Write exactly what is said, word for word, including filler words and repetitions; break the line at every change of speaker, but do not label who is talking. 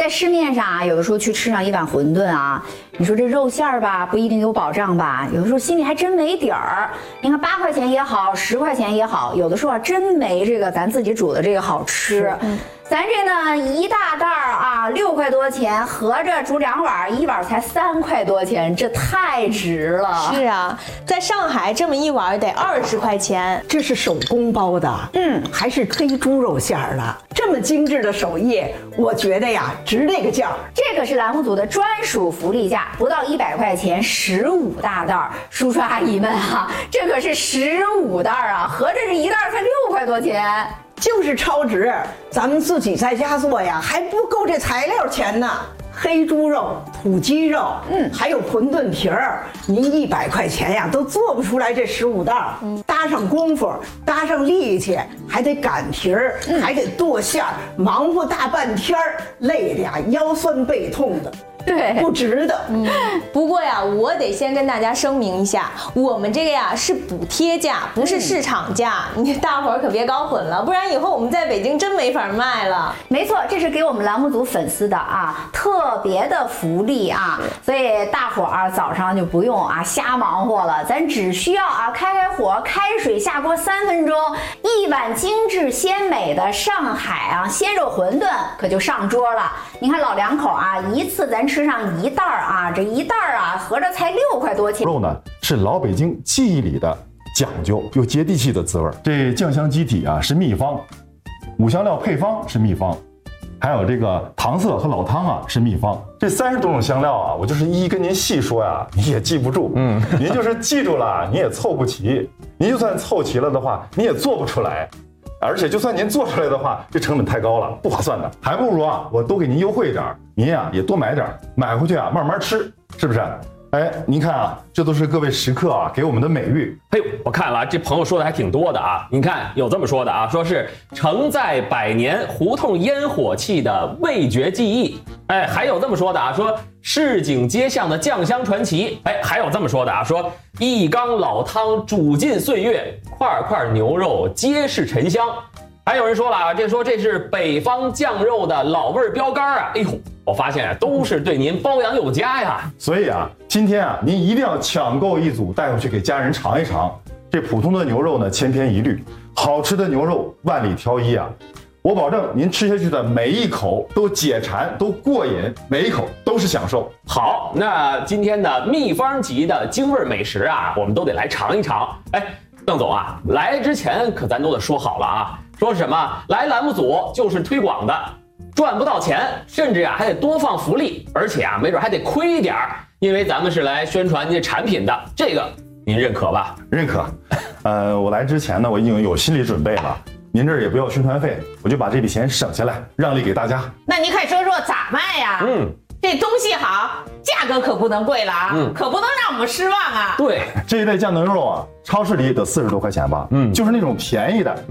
市面上啊，有的时候去吃上一碗馄饨啊，你说这肉馅儿吧，不一定有保障吧，有的时候心里还真没底儿。你看八块钱也好，十块钱也好，有的时候啊真没这个咱自己煮的这个好吃。嗯，咱这呢一大袋儿啊六块多钱，合着煮两碗，一碗才三块多钱，这太值了。
是啊，在上海这么一碗得二十块钱，
这是手工包的，嗯，还是黑猪肉馅儿的，这么精致的手艺，我觉得呀值这个价。
这可是栏目组的专属福利价，不到一百块钱，十五大袋儿。叔叔阿姨们啊，这可是十五袋儿啊，合着这一袋儿才六块多钱。
就是超值，咱们自己在家做呀，还不够这材料钱呢。黑猪肉、土鸡肉，嗯，还有馄饨皮儿，您一百块钱呀都做不出来这十五袋儿。嗯，搭上功夫，搭上力气，还得擀皮儿，嗯、还得剁馅儿，忙活大半天儿，累的呀腰酸背痛的。
对，
不值得。
嗯，不过呀，我得先跟大家声明一下，我们这个呀是补贴价，不是市场价，嗯、你大伙儿可别搞混了，不然以后我们在北京真没法卖了。
没错，这是给我们栏目组粉丝的啊特别的福利啊，所以大伙儿早上就不用啊瞎忙活了，咱只需要啊开开火，开水下锅三分钟，一碗精致鲜美的上海啊鲜肉馄饨可就上桌了。你看老两口啊，一次咱吃上一袋儿啊，这一袋儿啊，合着才六块多钱。
肉呢是老北京记忆里的讲究又接地气的滋味。这酱香基底啊是秘方，五香料配方是秘方，还有这个糖色和老汤啊是秘方。这三十多种香料啊，我就是一一跟您细说呀，你也记不住。嗯，您就是记住了，你也凑不齐。您就算凑齐了的话，你也做不出来。而且就算您做出来的话，这成本太高了，不划算的。还不如啊，我多给您优惠一点，您呀、啊、也多买点，买回去啊慢慢吃，是不是？哎，您看啊，这都是各位食客啊给我们的美誉。
哎呦，我看了这朋友说的还挺多的啊。您看有这么说的啊，说是承载百年胡同烟火气的味觉记忆。哎，还有这么说的啊，说市井街巷的酱香传奇。哎，还有这么说的啊，说一缸老汤煮尽岁月，块块牛肉皆是沉香。还有人说了啊，这说这是北方酱肉的老味标杆啊。哎呦，我发现啊，都是对您包养有加呀。
所以啊，今天啊，您一定要抢购一组带回去给家人尝一尝。这普通的牛肉呢，千篇一律；好吃的牛肉万里挑一啊。我保证您吃下去的每一口都解馋，都过瘾，每一口都是享受。
好，那今天的秘方级的京味美食啊，我们都得来尝一尝。哎，邓总啊，来之前可咱都得说好了啊，说什么来栏目组就是推广的，赚不到钱，甚至啊还得多放福利，而且啊没准还得亏一点儿，因为咱们是来宣传您的产品的，这个您认可吧？
认可。呃，我来之前呢，我已经有心理准备了。您这儿也不要宣传费，我就把这笔钱省下来，让利给大家。
那你快说说咋卖呀？嗯，这东西好，价格可不能贵了啊，嗯，可不能让我们失望啊。
对，
这一类酱牛肉啊，超市里得四十多块钱吧，嗯，就是那种便宜的。